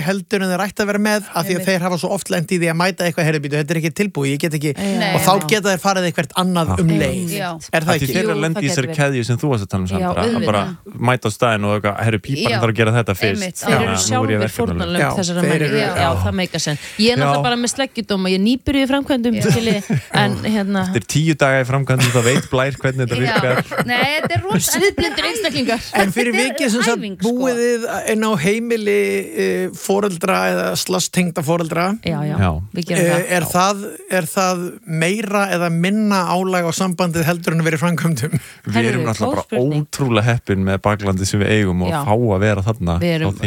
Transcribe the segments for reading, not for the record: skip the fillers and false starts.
heldur en þeir ætti að vera með af því að þeir hafa svo oft lent í því að mæta eitthvað heyrðbítu, þetta ekki tilbúið, ég get ekki og þá geta þeir farið eitthvað annað leið það ekki? Þeir eru að lenda í þessari keðju sem þú varst að tala Sandra, að bara mæta á staðinn og herru píparinn þarf að gera þetta fyrst þeir eru sjálfur fórnarlönd þessara menn það meika senn ég náttúrulega bara með sleggjudóma, ég nýbyrjuði framkvæmdum en eftir 10 daga í framkvæmdum það veit Blær hvernig þetta virkar nei, þetta er rosa siðblindir einstaklingar en fyrir vikið sem sagt búið inn á heimili foreldra eða tengda foreldra við gerum það er það meira eða minna álag á sambandið heldur en að vera í framkvæmdum við erum náttúrulega bara ótrúlega heppin með baklandið sem við eigum og fá að vera þarna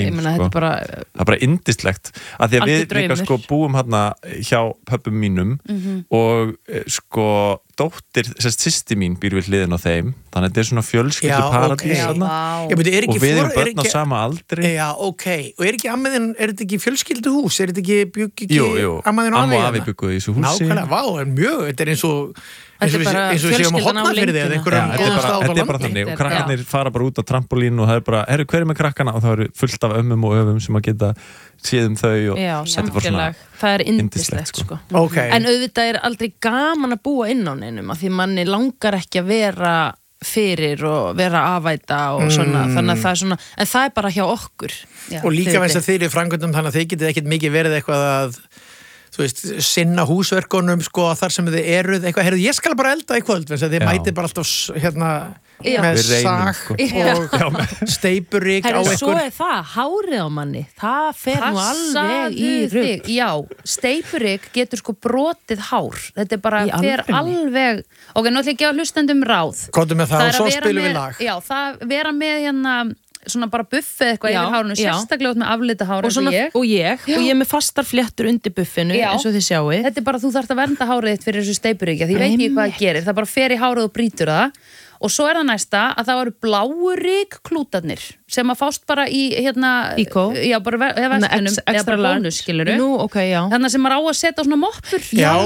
það er bara yndislegt að því að við líka sko búum hérna hjá pöbbum mínum og sko dóttir, sýsti mín býr við hliðin á þeim þannig að þetta er svona fjölskyldu paradís og við erum börn á sama aldri og er ekki ammiðin, er þetta ekki fjölskyldu hús, er þetta ekki ammiðin og amma og afi bygguðu í þessu húsi þetta er eins og séum að hotna fyrir því þetta er bara þannig og krakkarnir fara bara út á trampolín og það er bara, hver er með krakkana og það eru fullt af ömmum og öfum sem að geta séð þau og samfélag, það er yndislegt sko. En auðvitað er aldrei gaman að búa inn á neinum af því manni langar ekki að vera fyrir og vera afæta og svona, þannig að það er svona en það er bara hjá okkur og líka veist að þeir eru framkvæmdum þannig að þeir getið ekkert mikið verið eitthvað að þú veist, sinna húsverkunum sko þar sem þið eruð eitthvað, heyrðu, ég skal bara elda í kvöld þið mætið bara alltaf hérna með sag og steypurík á einhver svo er það, hárið á manni það fer nú alveg í rugg steypurík getur sko brotið hár þetta er bara, fer alveg ok, nú ætlum ég að gefa hlustendum ráð komdu með það og svo spilum við lag það vera með hérna svona bara buffið eitthvað yfir hárunu sérstaklega út með aflita hár og ég með fastar fléttur undir buffinu eins og þið sjáu þetta er bara, þú þarft að vernda hárið þitt fyrir þessu steypuríkja því ég veit ekki hvað það gerir, það bara fer í hárið og brýtur það og svo er það næsta að það eru bláurík klútarnir sem að fást bara í hérna Íkó bara vestunum eða bara bónus skiluru þannig sem maður á að setja svona moppur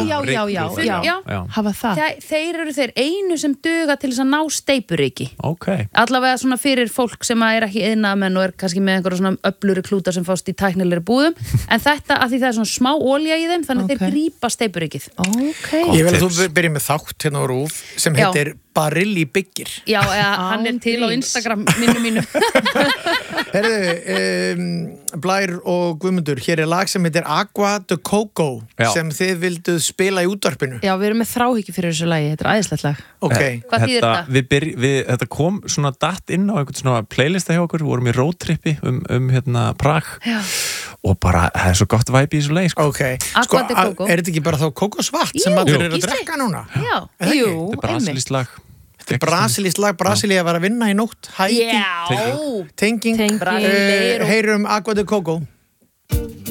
já hafa það þeir eru þeir einu sem duga til þess að ná steypuríki allavega svona fyrir fólk sem er ekki iðnaðarmenn og er kannski með einhverja svona öfluri klútar sem fást í tæknilegri búðum en þetta að því það er svona smá olía í þeim þannig þeir grípa steypuríkið ég vil að þú byrjir með þátt hérna á RÚV sem heitir Barilli byggir hann er til á Instagram mínu Blær og Guðmundur hér er lag sem heitir Agua de Coco sem þið vilduð spila í útvarpinu já, við erum með þráhyggju fyrir þessu lagi, þetta er æðislegt lag hvað þýðir þetta? Þetta kom svona datt inn á einhvern svona playlista hjá okkur, við vorum í roadtripi hérna Prag og bara, það er svo gott væpi í þessu lagi sko, er þetta ekki bara þá kókosvatn sem allir eru að drekka núna? Þetta er brasilískt lag Þetta er brasilískt lag, Brasilia var að vinna í nótt tenging, heyrum Agua de Coco